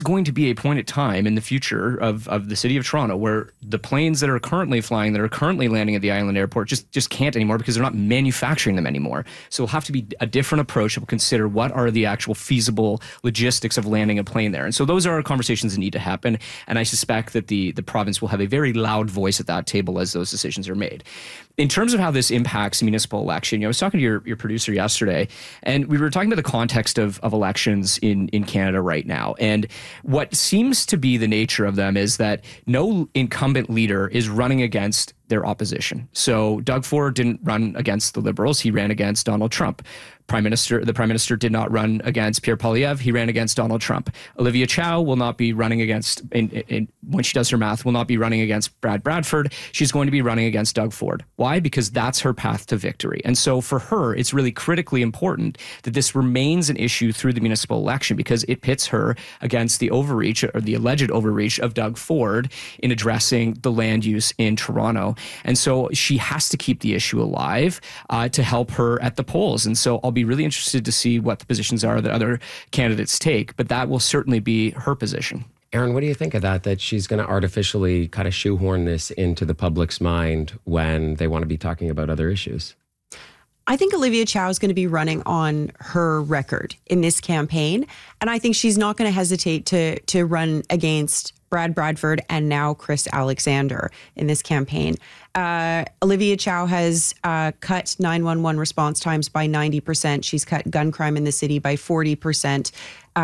going to be a point in time in the future of the city of Toronto where the planes that are currently flying, that are currently landing at the island airport just can't anymore because they're not manufacturing them anymore. So it'll have to be a different approach that will consider what are the actual feasible logistics of landing a plane there. And so those are conversations that need to happen. And I suspect that the province will have a very loud voice at that table as those decisions are made. In terms of how this impacts the municipal election, I was talking to your producer yesterday, and we were talking about the context of elections in Canada right now. And what seems to be the nature of them is that no incumbent leader is running against their opposition. So Doug Ford didn't run against the Liberals. He ran against Donald Trump. The Prime Minister did not run against Pierre Poilievre. He ran against Donald Trump. Olivia Chow will not be running against, when she does her math, will not be running against Brad Bradford. She's going to be running against Doug Ford. Why? Because that's her path to victory. And so for her, it's really critically important that this remains an issue through the municipal election because it pits her against the overreach or the alleged overreach of Doug Ford in addressing the land use in Toronto. And so she has to keep the issue alive to help her at the polls. And so I'll be really interested to see what the positions are that other candidates take, but that will certainly be her position. Aaron, what do you think of that she's going to artificially kind of shoehorn this into the public's mind when they want to be talking about other issues? I think Olivia Chow is going to be running on her record in this campaign. And I think she's not going to hesitate to run against Brad Bradford and now Chris Alexander in this campaign. Olivia Chow has cut 911 response times by 90%. She's cut gun crime in the city by 40%.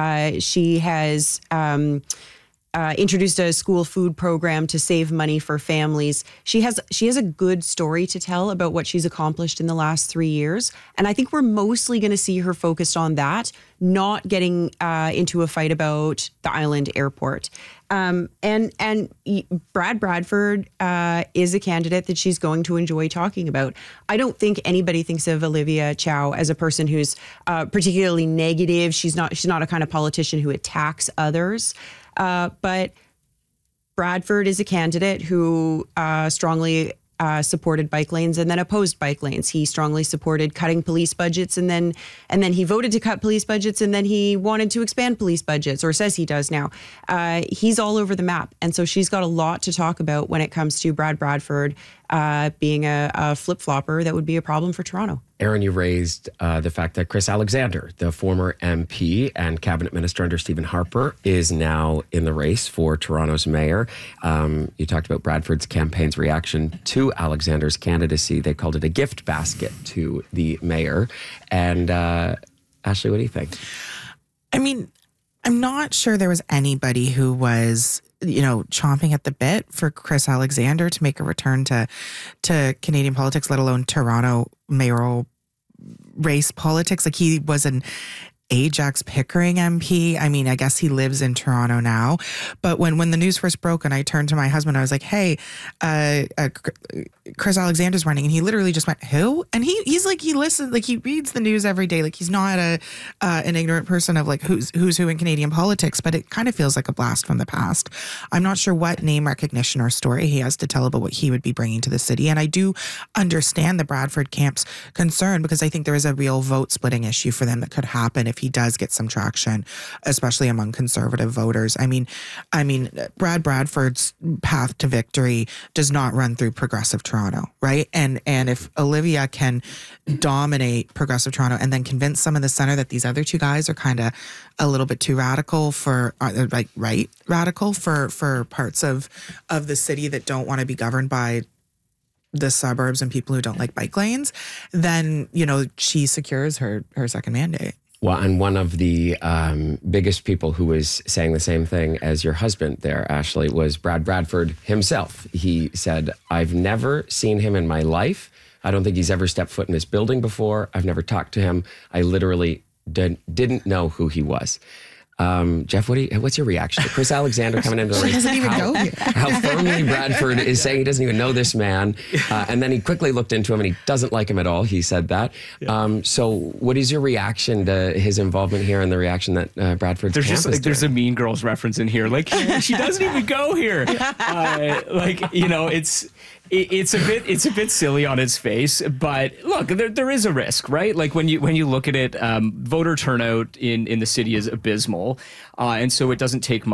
She has introduced a school food program to save money for families. She has a good story to tell about what she's accomplished in the last 3 years. And I think we're mostly going to see her focused on that, not getting into a fight about the island airport. And Brad Bradford is a candidate that she's going to enjoy talking about. I don't think anybody thinks of Olivia Chow as a person who's particularly negative. She's not a kind of politician who attacks others. But Bradford is a candidate who strongly supported bike lanes and then opposed bike lanes. He strongly supported cutting police budgets and then he voted to cut police budgets and then he wanted to expand police budgets, or says he does now. He's all over the map. And so she's got a lot to talk about when it comes to Brad Bradford being a flip-flopper that would be a problem for Toronto. Aaron, you raised the fact that Chris Alexander, the former MP and cabinet minister under Stephen Harper, is now in the race for Toronto's mayor. You talked about Bradford's campaign's reaction to Alexander's candidacy. They called it a gift basket to the mayor. And Ashley, what do you think? I mean, I'm not sure there was anybody who was chomping at the bit for Chris Alexander to make a return to Canadian politics, let alone Toronto mayoral race politics. Like, he was an Ajax Pickering MP. I mean, I guess he lives in Toronto now. But when the news first broke and I turned to my husband, I was like, hey, Chris Alexander's running. And he literally just went, who? And he's like, he listens, like he reads the news every day. Like, he's not an ignorant person of like who's who in Canadian politics, but it kind of feels like a blast from the past. I'm not sure what name recognition or story he has to tell about what he would be bringing to the city. And I do understand the Bradford camp's concern because I think there is a real vote splitting issue for them that could happen if he does get some traction, especially among conservative voters. I mean, Brad Bradford's path to victory does not run through progressive Toronto, right? And if Olivia can dominate progressive Toronto and then convince some of the center that these other two guys are kind of a little bit too radical for radical for parts of the city that don't want to be governed by the suburbs and people who don't like bike lanes, then she secures her second mandate. Well, and one of the biggest people who was saying the same thing as your husband there, Ashley, was Brad Bradford himself. He said, I've never seen him in my life. I don't think he's ever stepped foot in this building before. I've never talked to him. I literally didn't know who he was. Jeff, what's your reaction to Chris Alexander coming into the race? He doesn't even go here. How firmly Bradford is saying he doesn't even know this man. And then he quickly looked into him and he doesn't like him at all. He said that. Yeah. So what is your reaction to his involvement here and the reation that Bradford's camp is doing? There's a Mean Girls reference in here. Like, she doesn't even go here. It's a bit silly on its face, but look, there is a risk, right? Like when you look at it, voter turnout in the city is abysmal, and so it doesn't take much